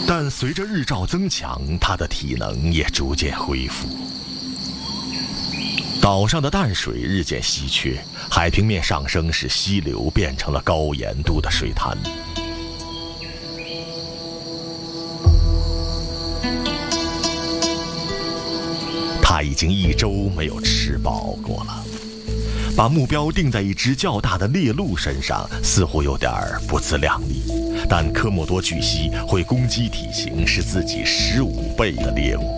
但随着日照增强，它的体能也逐渐恢复。岛上的淡水日渐稀缺，海平面上升使溪流变成了高盐度的水潭。他已经1周没有吃饱过了，把目标定在一只较大的猎鹿身上，似乎有点不自量力。但科莫多巨蜥会攻击体型是自己15倍的猎物。